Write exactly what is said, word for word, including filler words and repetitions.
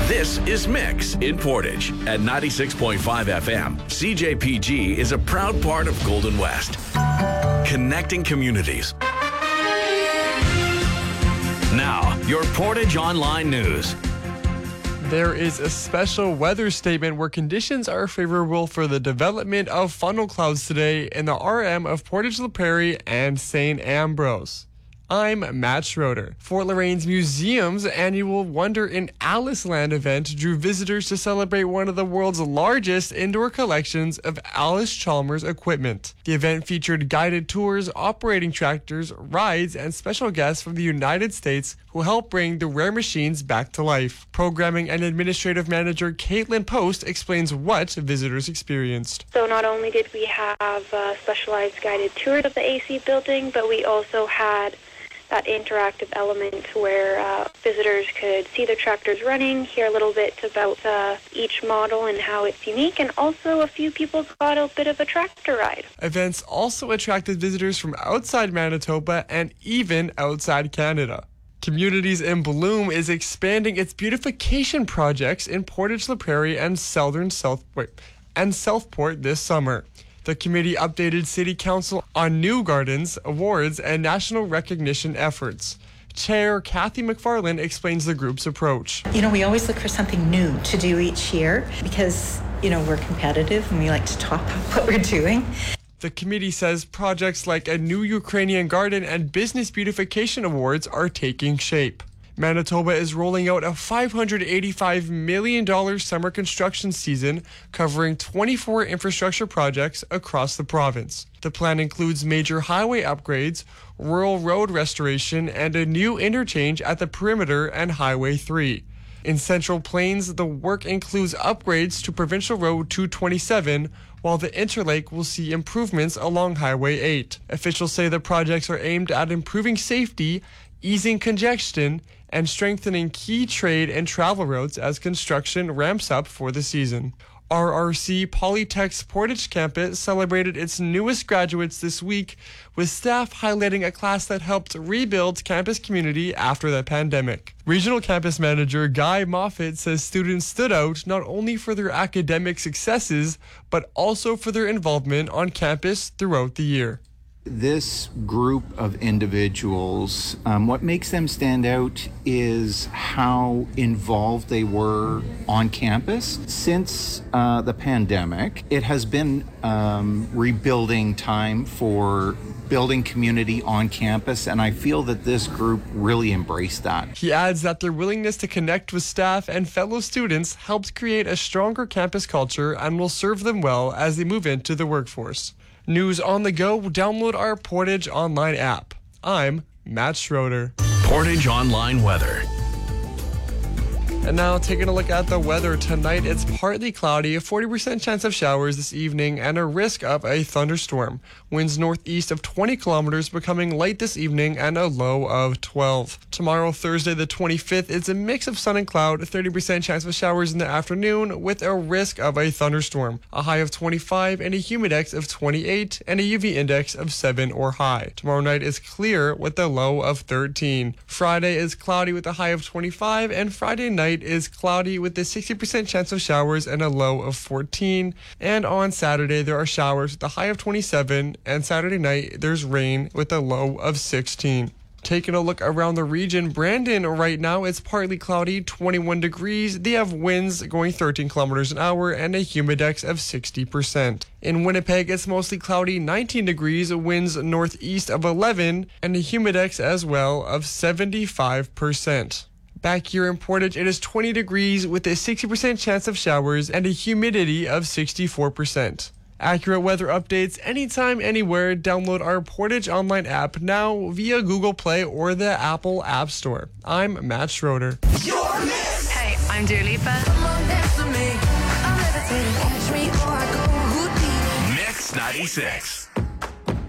This is Mix in Portage at ninety-six point five F M. C J P G is a proud part of Golden West, connecting communities. Now, your Portage Online News. There is a special weather statement where conditions are favorable for the development of funnel clouds today in the R M of Portage La Prairie and Saint Ambrose. I'm Matt Schroeder. Fort Lorain's Museum's annual Wonder in Alice Land event drew visitors to celebrate one of the world's largest indoor collections of Alice Chalmers equipment. The event featured guided tours, operating tractors, rides, and special guests from the United States who helped bring the rare machines back to life. Programming and Administrative Manager Caitlin Post explains what visitors experienced. So not only did we have uh, specialized guided tours of the A C building, but we also had that interactive element where uh, visitors could see the tractors running, hear a little bit about uh, each model and how it's unique, and also a few people got a bit of a tractor ride. Events also attracted visitors from outside Manitoba and even outside Canada. Communities in Bloom is expanding its beautification projects in Portage La Prairie and Southern South wait, and Southport this summer. The committee updated City Council on new gardens, awards, and national recognition efforts. Chair Kathy McFarland explains the group's approach. You know, we always look for something new to do each year because, you know, we're competitive and we like to top up what we're doing. The committee says projects like a new Ukrainian garden and business beautification awards are taking shape. Manitoba is rolling out a five hundred eighty-five million dollars summer construction season covering twenty-four infrastructure projects across the province. The plan includes major highway upgrades, rural road restoration, and a new interchange at the Perimeter and Highway three. In Central Plains, the work includes upgrades to Provincial Road two twenty-seven, while the Interlake will see improvements along Highway eight. Officials say the projects are aimed at improving safety, easing congestion, and strengthening key trade and travel routes as construction ramps up for the season. R R C Polytech's Portage campus celebrated its newest graduates this week, with staff highlighting a class that helped rebuild campus community after the pandemic. Regional Campus Manager Guy Moffat says students stood out not only for their academic successes, but also for their involvement on campus throughout the year. This group of individuals, um, what makes them stand out is how involved they were on campus. Since uh, the pandemic, it has been um, rebuilding time for building community on campus, and I feel that this group really embraced that. He adds that their willingness to connect with staff and fellow students helped create a stronger campus culture and will serve them well as they move into the workforce. News on the go, download our Portage Online app. I'm Matt Schroeder. Portage Online weather. And now taking a look at the weather tonight, it's partly cloudy, a forty percent chance of showers this evening, and a risk of a thunderstorm. Winds northeast of twenty kilometers, becoming light this evening, and a low of twelve. Tomorrow, Thursday the twenty-fifth, it's a mix of sun and cloud, thirty percent chance of showers in the afternoon, with a risk of a thunderstorm. A high of twenty-five and a humidex of twenty-eight, and a U V index of seven or high. Tomorrow night is clear with a low of thirteen. Friday is cloudy with a high of twenty-five, and Friday night is cloudy with a sixty percent chance of showers and a low of fourteen. And on Saturday, there are showers with a high of twenty-seven, and Saturday night, there's rain with a low of sixteen. Taking a look around the region, Brandon right now it's partly cloudy, twenty-one degrees. They have winds going thirteen kilometers an hour and a humidex of sixty percent. In Winnipeg, it's mostly cloudy, nineteen degrees, winds northeast of eleven, and a humidex as well of seventy-five percent. Back here in Portage, it is twenty degrees with a sixty percent chance of showers and a humidity of sixty-four percent. Accurate weather updates anytime, anywhere. Download our Portage Online app now via Google Play or the Apple App Store. I'm Matt Schroeder. Hey, I'm Dua Lipa. Mix ninety-six.